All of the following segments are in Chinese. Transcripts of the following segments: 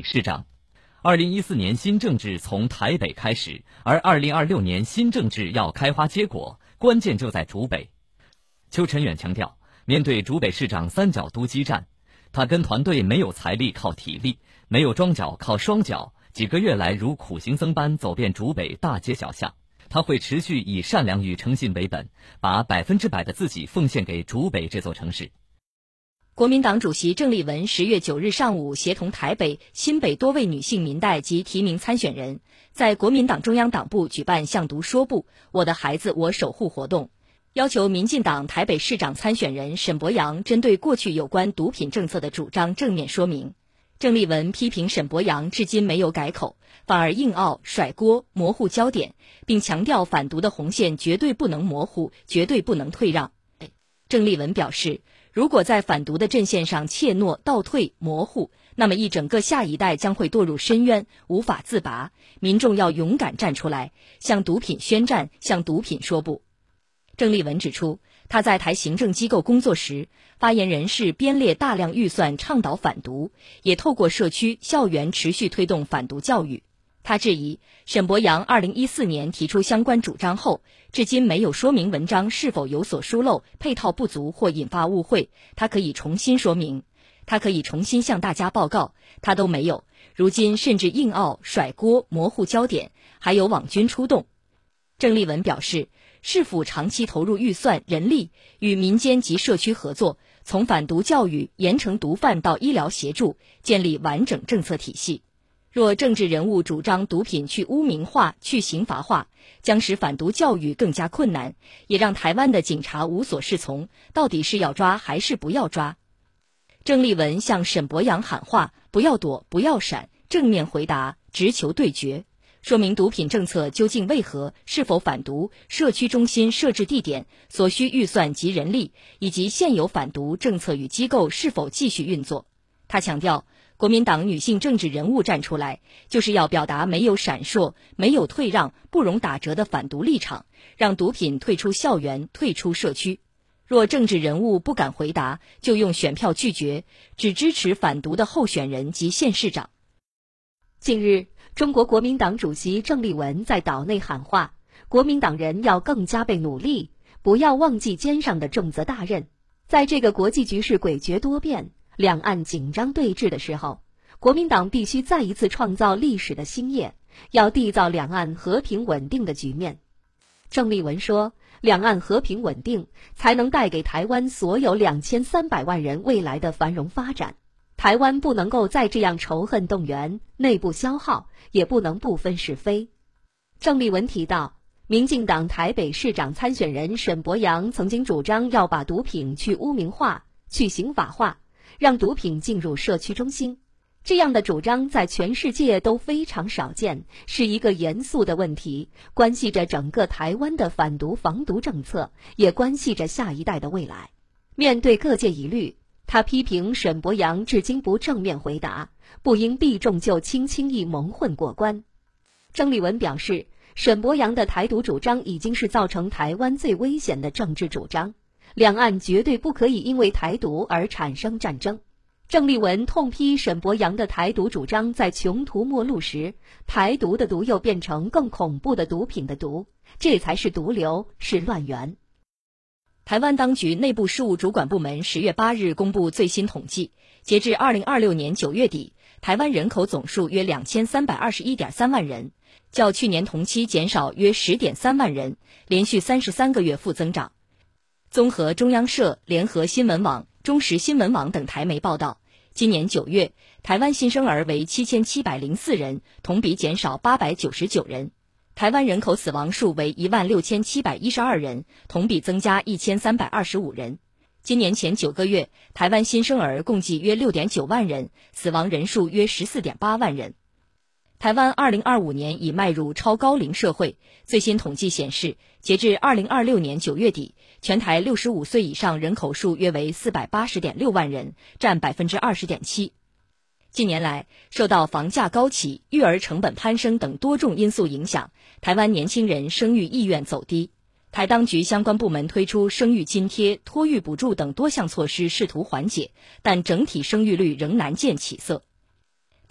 市长。2014年新政治从台北开始，而2026年新政治要开花结果，关键就在竹北。邱晨远强调，面对竹北市长三角突击战，他跟团队没有财力靠体力，没有庄脚靠双脚，几个月来如苦行僧般走遍竹北大街小巷。他会持续以善良与诚信为本，把100%的自己奉献给竹北这座城市。 国民党主席郑丽文10月9日上午协同台北、新北多位女性民代及提名参选人，在国民党中央党部举办向读说部我的孩子我守护活动，要求民进党台北市长参选人沈伯洋针对过去有关毒品政策的主张正面说明。郑丽文批评沈伯洋至今没有改口，反而硬拗、甩锅、模糊焦点，并强调反毒的红线绝对不能模糊，绝对不能退让。郑丽文表示，如果在反毒的阵线上怯懦、倒退、模糊，那么一整个下一代将会堕入深渊，无法自拔。民众要勇敢站出来，向毒品宣战，向毒品说不。郑丽文指出，他在台行政机构工作时，发言人是编列大量预算倡导反毒，也透过社区、校园持续推动反毒教育。他质疑沈伯洋2014年提出相关主张后，至今没有说明文章是否有所疏漏、配套不足或引发误会，他可以重新说明，他可以重新向大家报告，他都没有。如今甚至硬拗、甩锅、模糊焦点，还有网军出动。郑丽文表示，市府长期投入预算、人力，与民间及社区合作，从反毒教育、严惩毒贩到医疗协助，建立完整政策体系。若政治人物主张毒品去污名化、去刑罚化，将使反毒教育更加困难，也让台湾的警察无所适从，到底是要抓还是不要抓？郑丽文向沈伯洋喊话，不要躲，不要闪，正面回答，直球对决，说明毒品政策究竟为何，是否反毒，社区中心设置地点，所需预算及人力，以及现有反毒政策与机构是否继续运作。他强调，国民党女性政治人物站出来，就是要表达没有闪烁、没有退让、不容打折的反毒立场，让毒品退出校园、退出社区。若政治人物不敢回答，就用选票拒绝，只支持反毒的候选人及县市长。 近日，中国国民党主席郑丽文在岛内喊话，国民党人要更加倍努力，不要忘记肩上的重责大任。在这个国际局势诡谲多变、两岸紧张对峙的时候，国民党必须再一次创造历史的新页，要缔造两岸和平稳定的局面。郑丽文说，两岸和平稳定才能带给台湾所有2300万人未来的繁荣发展。台湾不能够再这样仇恨动员、内部消耗，也不能不分是非。郑丽文提到，民进党台北市长参选人沈伯洋曾经主张要把毒品去污名化、去刑法化，让毒品进入社区中心。这样的主张在全世界都非常少见，是一个严肃的问题，关系着整个台湾的反毒防毒政策，也关系着下一代的未来。面对各界疑虑，他批评沈伯洋至今不正面回答，不应避重就轻，轻易蒙混过关。郑丽文表示，沈伯洋的台独主张已经是造成台湾最危险的政治主张，两岸绝对不可以因为台独而产生战争。郑丽文痛批沈伯洋的台独主张在穷途末路时，台独的毒又变成更恐怖的毒品的毒，这才是毒瘤，是乱源。 台湾当局内部事务主管部门10月8日公布最新统计，截至2026年9月底，台湾人口总数约2321.3万人，较去年同期减少约10.3万人，连续33个月负增长。综合中央社、联合新闻网、中时新闻网等台媒报道，今年9月，台湾新生儿为7704人，同比减少899人。台湾人口死亡数为16712人，同比增加1325人。今年前9个月，台湾新生儿共计约6.9万人，死亡人数约14.8万人。台湾2025年已迈入超高龄社会，最新统计显示，截至2026年9月底，全台65岁以上人口数约为480.6万人，占 20.7%。近年来，受到房价高企、育儿成本攀升等多种因素影响，台湾年轻人生育意愿走低。台当局相关部门推出生育津贴、托育补助等多项措施，试图缓解，但整体生育率仍难见起色。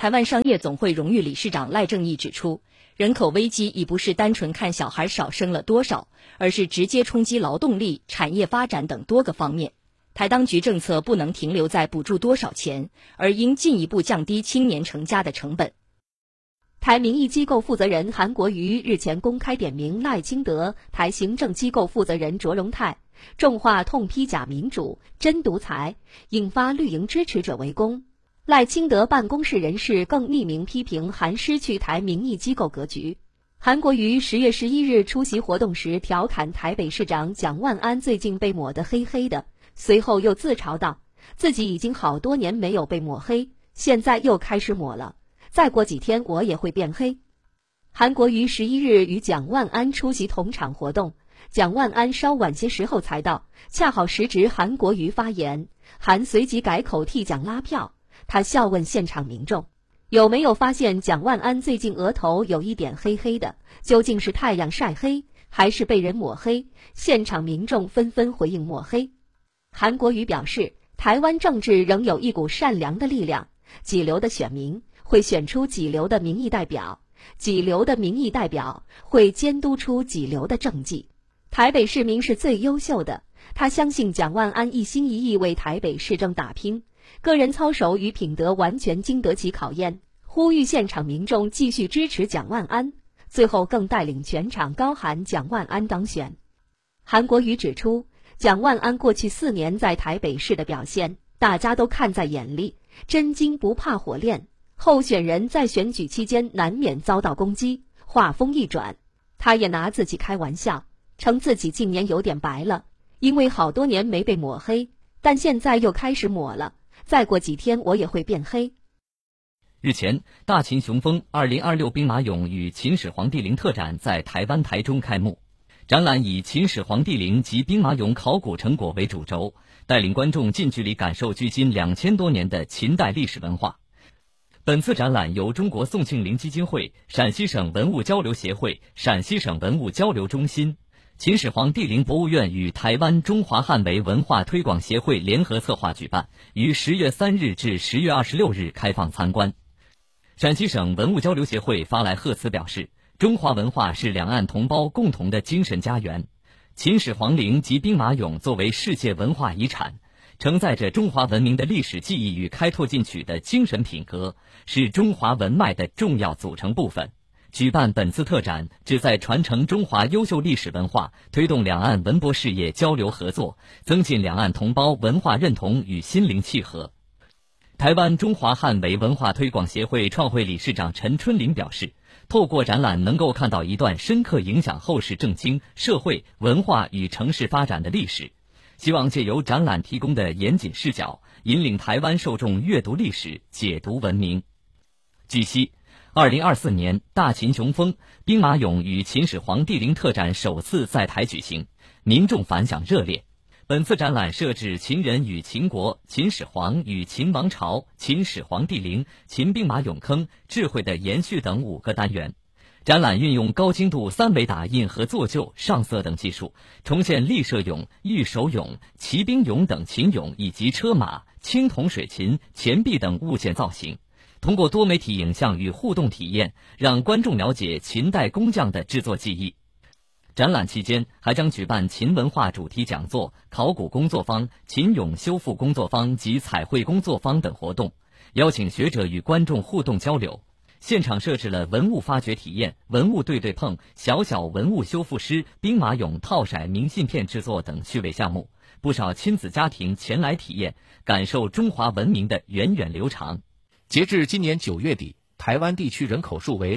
台湾商业总会荣誉理事长赖正义指出，人口危机已不是单纯看小孩少生了多少，而是直接冲击劳动力、产业发展等多个方面。台当局政策不能停留在补助多少钱，而应进一步降低青年成家的成本。 台民意机构负责人韩国瑜日前公开点名赖清德、台行政机构负责人卓荣泰，重话痛批假民主、真独裁，引发绿营支持者围攻。赖清德办公室人士更匿名批评韩失去台民意机构格局。韩国瑜10月11日出席活动时调侃台北市长蒋万安最近被抹得黑黑的，随后又自嘲道，自己已经好多年没有被抹黑，现在又开始抹了，再过几天我也会变黑。韩国瑜11日与蒋万安出席同场活动，蒋万安稍晚些时候才到，恰好时值韩国瑜发言，韩随即改口替蒋拉票。他笑问现场民众，有没有发现蒋万安最近额头有一点黑黑的，究竟是太阳晒黑，还是被人抹黑？现场民众纷纷回应抹黑。韩国瑜表示，台湾政治仍有一股善良的力量，几流的选民会选出几流的民意代表，几流的民意代表会监督出几流的政绩。台北市民是最优秀的，他相信蒋万安一心一意为台北市政打拼，个人操守与品德完全经得起考验，呼吁现场民众继续支持蒋万安，最后更带领全场高喊蒋万安当选。韩国瑜指出，蒋万安过去4年在台北市的表现，大家都看在眼里，真金不怕火炼，候选人在选举期间难免遭到攻击。话锋一转，他也拿自己开玩笑，称自己近年有点白了，因为好多年没被抹黑，但现在又开始抹了，再过几天我也会变黑。 日前，大秦雄风2026兵马俑与秦始皇帝陵特展在台湾台中开幕。展览以秦始皇帝陵及兵马俑考古成果为主轴，带领观众近距离感受距今2000多年的秦代历史文化。本次展览由中国宋庆龄基金会、陕西省文物交流协会、陕西省文物交流中心、秦始皇帝陵博物院与台湾中华汉维文化推广协会联合策划举办，于10月3日至10月26日开放参观。陕西省文物交流协会发来贺词表示，中华文化是两岸同胞共同的精神家园。秦始皇陵及兵马俑作为世界文化遗产，承载着中华文明的历史记忆与开拓进取的精神品格，是中华文脉的重要组成部分。举办本次特展，旨在传承中华优秀历史文化，推动两岸文博事业交流合作，增进两岸同胞文化认同与心灵契合。台湾中华汉维文化推广协会创会理事长陈春林表示，透过展览能够看到一段深刻影响后世政经、社会、文化与城市发展的历史，希望借由展览提供的严谨视角，引领台湾受众阅读历史、解读文明。据悉，2024年大秦雄风兵马俑与秦始皇帝陵特展首次在台举行，民众反响热烈。本次展览设置秦人与秦国、秦始皇与秦王朝、秦始皇帝陵、秦兵马俑坑、智慧的延续等5个单元。展览运用高精度3维打印和做旧、上色等技术，重现立射俑、御手俑、骑兵俑等秦俑以及车马、青铜水琴、钱币等物件造型。通过多媒体影像与互动体验，让观众了解秦代工匠的制作技艺。展览期间还将举办秦文化主题讲座、考古工作坊、秦俑修复工作坊及彩绘工作坊等活动，邀请学者与观众互动交流。现场设置了文物发掘体验、文物对对碰、小小文物修复师、兵马俑套骰明信片制作等趣味项目，不少亲子家庭前来体验，感受中华文明的源远流长。 截至今年9月底，台湾地区人口数为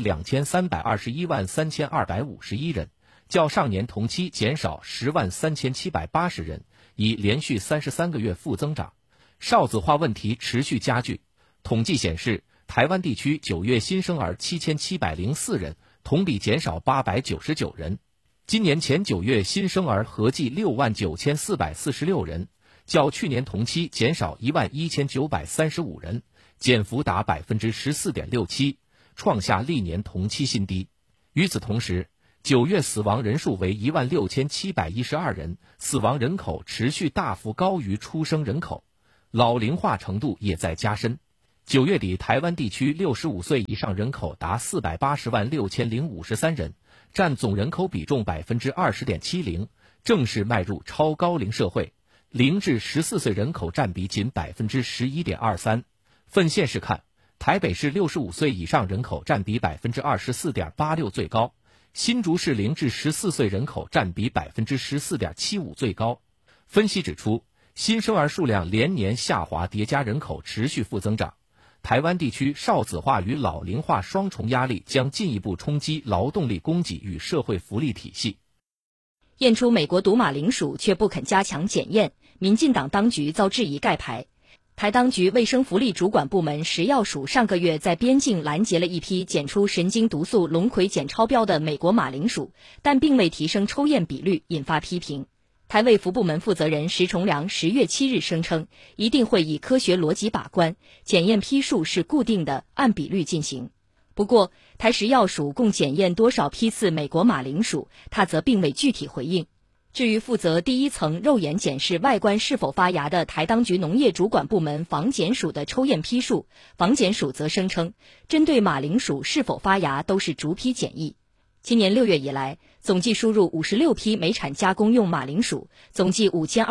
23213251人，较上年同期减少103780人，已连续33个月负增长。少子化问题持续加剧。统计显示，台湾地区9月新生儿7704人，同比减少899人。今年前9月新生儿合计69446人，较去年同期减少11935人，减幅达 14.67%， 创下历年同期新低。与此同时，9月死亡人数为16712人，死亡人口持续大幅高于出生人口，老龄化程度也在加深。 9月底，台湾地区65岁以上人口达480万6053人，占总人口比重20.70%，正式迈入超高龄社会。0至14岁人口占比仅11.23%。分县市看，台北市65岁以上人口占比24.86%最高，新竹市0至14岁人口占比14.75%最高。分析指出，新生儿数量连年下滑叠加人口持续负增长，台湾地区少子化与老龄化双重压力将进一步冲击劳动力供给与社会福利体系。 验出美国毒马铃薯却不肯加强检验，民进党当局遭质疑盖牌。台当局卫生福利主管部门食药署上个月在边境拦截了一批检出神经毒素龙葵碱超标的美国马铃薯，但并未提升抽验比率，引发批评。台卫福部门负责人石崇良10月7日声称，一定会以科学逻辑把关，检验批数是固定的，按比率进行。不过，台食药署共检验多少批次美国马铃薯，他则并未具体回应。至于负责第一层肉眼检视外观是否发芽的台当局农业主管部门防检署的抽验批数，防检署则声称，针对马铃薯是否发芽都是逐批检疫。今年6月以来，总计输入56批美产加工用马铃薯，总计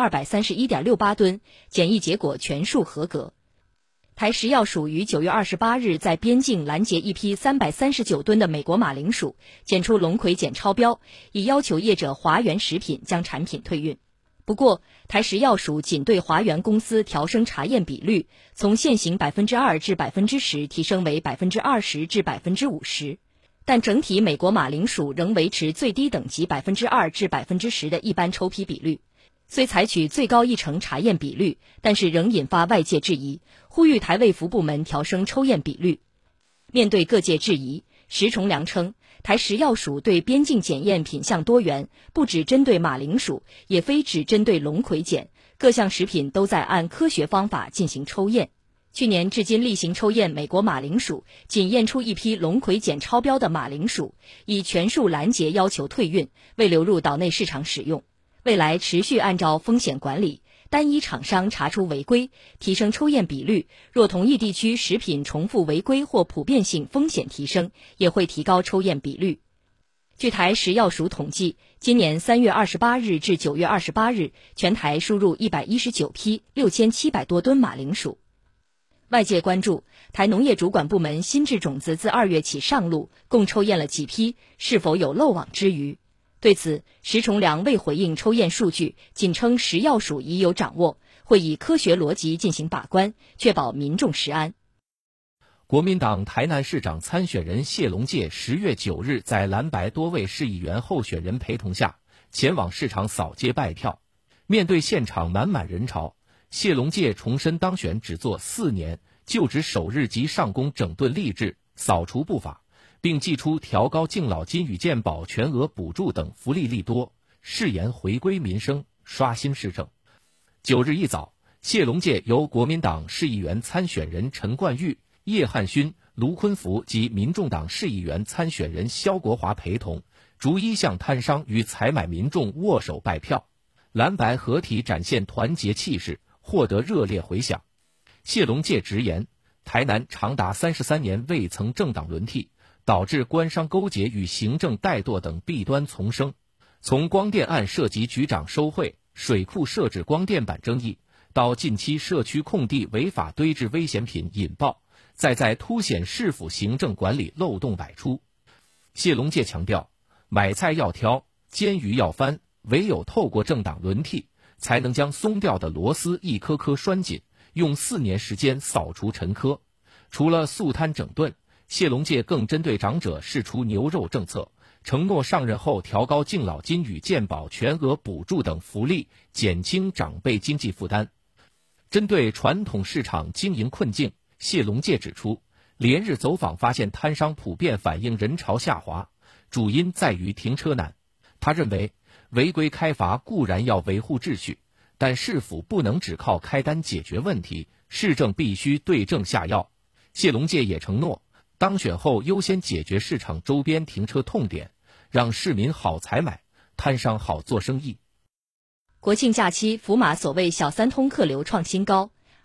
5231.68吨，检疫结果全数合格。台食药署于9月28日在边境拦截一批339吨的美国马铃薯，检出龙葵碱超标，已要求业者华源食品将产品退运。不过，台食药署仅对华源公司调升查验比率，从现行2%至10%提升为20%至50%，但整体美国马铃薯仍维持最低等级2%至10%的一般抽批比率。虽采取最高1成查验比率，但是仍引发外界质疑，呼吁台卫福部门调升抽验比率。面对各界质疑，石崇良称，台食药署对边境检验品项多元，不只针对马铃薯，也非只针对龙葵碱，各项食品都在按科学方法进行抽验。去年至今例行抽验美国马铃薯，仅验出一批龙葵碱超标的马铃薯，已全数拦截要求退运，未流入岛内市场使用。未来持续按照风险管理，单一厂商查出违规，提升抽验比率，若同一地区食品重复违规或普遍性风险提升，也会提高抽验比率。据台食药署统计，今年3月28日至9月28日，全台输入119批6700多吨马铃薯。外界关注，台农业主管部门新制种子自2月起上路，共抽验了几批，是否有漏网之鱼？对此，石崇良未回应抽验数据，仅称食药署已有掌握，会以科学逻辑进行把关，确保民众食安。 国民党台南市长参选人谢龙介10月9日在蓝白多位市议员候选人陪同下，前往市场扫街拜票。面对现场满满人潮，谢龙介重申当选只做4年，就职首日即上攻整顿吏治，扫除不法，并祭出调高敬老金与健保全额补助等福利利多，誓言回归民生，刷新市政。9日一早，谢龙介由国民党市议员参选人陈冠玉、叶汉勋、卢坤福及民众党市议员参选人萧国华陪同，逐一向摊商与采买民众握手拜票，蓝白合体展现团结气势，获得热烈回响。谢龙介直言，台南长达33年未曾政党轮替，导致官商勾结与行政怠惰等弊端丛生。从光电案涉及局长收贿、水库设置光电板争议，到近期社区空地违法堆置危险品引爆，再在凸显市府行政管理漏洞百出。谢龙介强调，买菜要挑，煎鱼要翻，唯有透过政党轮替，才能将松掉的螺丝一颗颗拴紧，用4年时间扫除陈疴。除了肃贪整顿，谢龙介更针对长者释出牛肉政策，承诺上任后调高敬老金与健保全额补助等福利，减轻长辈经济负担。针对传统市场经营困境，谢龙介指出，连日走访发现摊商普遍反映人潮下滑，主因在于停车难。他认为，违规开罚固然要维护秩序，但市府不能只靠开单解决问题，市政必须对症下药。谢龙介也承诺，当选后优先解决市场周边停车痛点，让市民好采买，摊商好做生意。 国庆假期，福马所谓小三通客流创新高。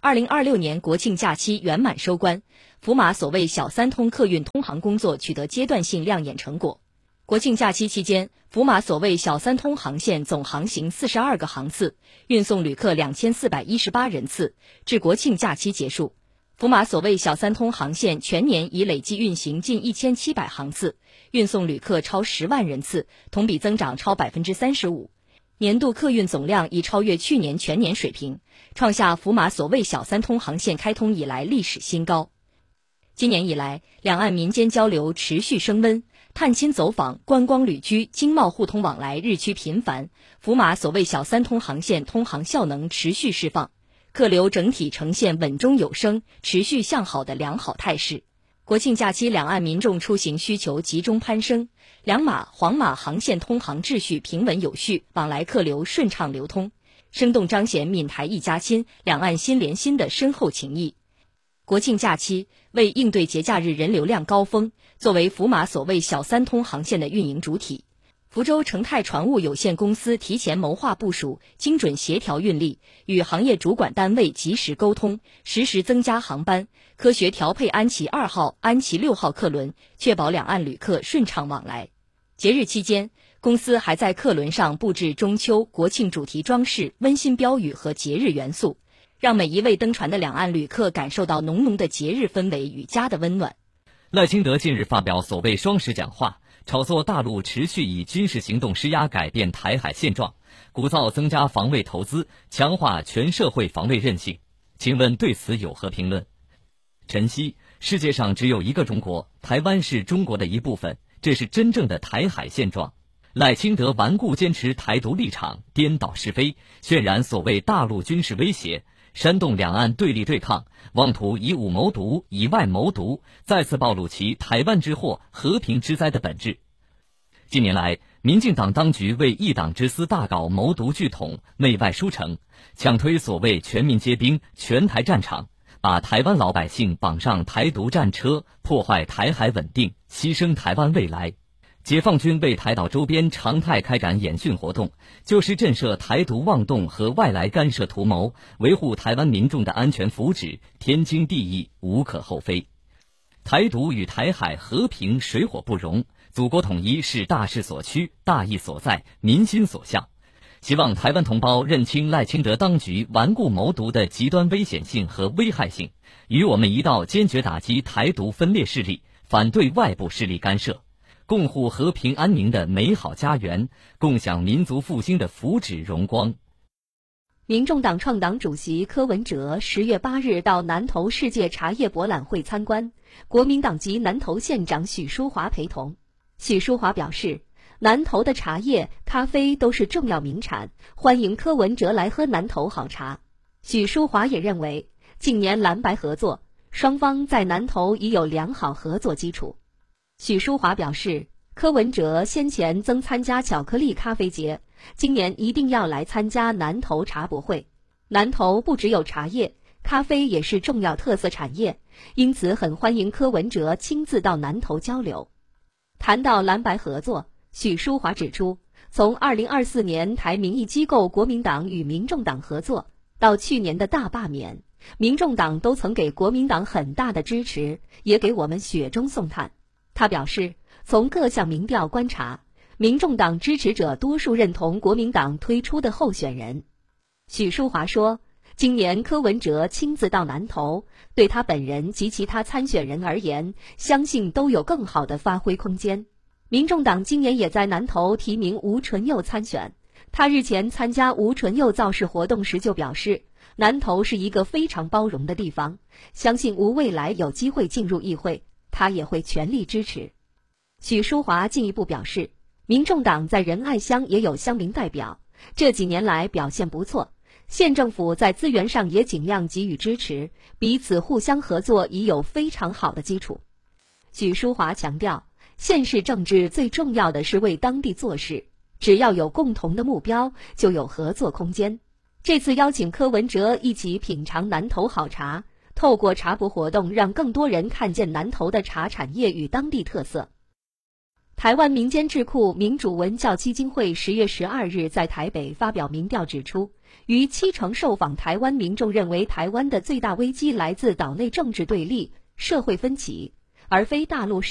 2026年国庆假期圆满收官，福马所谓小三通客运通航工作取得阶段性亮眼成果。国庆假期期间，福马所谓小三通航线总航行42个航次，运送旅客2418人次。至国庆假期结束，福马所谓小三通航线全年已累计运行近1700航次，运送旅客超10万人次，同比增长超 35%。年度客运总量已超越去年全年水平，创下福马所谓小三通航线开通以来历史新高。今年以来，两岸民间交流持续升温，探亲走访、观光旅居、经贸互通往来日趋频繁，福马所谓小三通航线通航效能持续释放，客流整体呈现稳中有升、持续向好的良好态势。国庆假期两岸民众出行需求集中攀升，两马、黄马航线通航秩序平稳有序，往来客流顺畅流通，生动彰显闽台一家亲、两岸心连心的深厚情谊。国庆假期为应对节假日人流量高峰，作为福马所谓小三通航线的运营主体，福州成泰船务有限公司提前谋划部署，精准协调运力，与行业主管单位及时沟通，实时增加航班，科学调配安琪2号、安琪6号客轮，确保两岸旅客顺畅往来。节日期间，公司还在客轮上布置中秋、国庆主题装饰、温馨标语和节日元素，让每一位登船的两岸旅客感受到浓浓的节日氛围与家的温暖。 赖清德近日发表所谓双十讲话，炒作大陆持续以军事行动施压改变台海现状，鼓噪增加防卫投资，强化全社会防卫韧性。请问对此有何评论？晨曦，世界上只有一个中国，台湾是中国的一部分，这是真正的台海现状。赖清德顽固坚持台独立场，颠倒是非，渲染所谓大陆军事威胁，煽动两岸对立对抗，妄图以武谋独、以外谋独，再次暴露其台湾之祸、和平之灾的本质。近年来，民进党当局为一党之私大搞谋独拒统、内外输成，强推所谓全民皆兵、全台战场，把台湾老百姓绑上台独战车，破坏台海稳定，牺牲台湾未来。解放军为台岛周边常态开展演训活动，就是震慑台独妄动和外来干涉图谋，维护台湾民众的安全福祉，天经地义，无可厚非。台独与台海和平水火不容，祖国统一是大势所趋、大义所在、民心所向。希望台湾同胞认清赖清德当局顽固谋独的极端危险性和危害性，与我们一道坚决打击台独分裂势力，反对外部势力干涉，共护和平安宁的美好家园，共享民族复兴的福祉荣光。 民众党创党主席柯文哲10月8日到南投世界茶叶博览会参观，国民党籍南投县长许淑华陪同。许淑华表示，南投的茶叶、咖啡都是重要名产，欢迎柯文哲来喝南投好茶。许淑华也认为，近年蓝白合作，双方在南投已有良好合作基础。许淑华表示，柯文哲先前曾参加巧克力咖啡节，今年一定要来参加南投茶博会。南投不只有茶叶，咖啡也是重要特色产业，因此很欢迎柯文哲亲自到南投交流。谈到蓝白合作，许淑华指出，从2024年台民意机构国民党与民众党合作，到去年的大罢免，民众党都曾给国民党很大的支持，也给我们雪中送炭。他表示，从各项民调观察，民众党支持者多数认同国民党推出的候选人。许淑华说，今年柯文哲亲自到南投，对他本人及其他参选人而言，相信都有更好的发挥空间。民众党今年也在南投提名吴淳佑参选，他日前参加吴淳佑造势活动时就表示，南投是一个非常包容的地方，相信吴未来有机会进入议会，他也会全力支持。许淑华进一步表示，民众党在仁爱乡也有乡民代表，这几年来表现不错，县政府在资源上也尽量给予支持，彼此互相合作已有非常好的基础。许淑华强调，县市政治最重要的是为当地做事，只要有共同的目标，就有合作空间。这次邀请柯文哲一起品尝南投好茶，透过茶博活动让更多人看见南投的茶产业与当地特色。台湾民间智库民主文教基金会10月12日在台北发表民调指出， 逾70%受访台湾民众认为，台湾的最大危机来自岛内政治对立、社会分歧，而非大陆